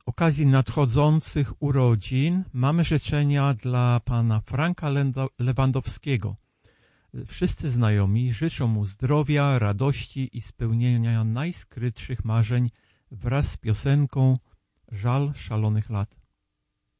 okazji nadchodzących urodzin mamy życzenia dla pana Franka Lewandowskiego. Wszyscy znajomi życzą mu zdrowia, radości i spełnienia najskrytszych marzeń wraz z piosenką Żal szalonych lat.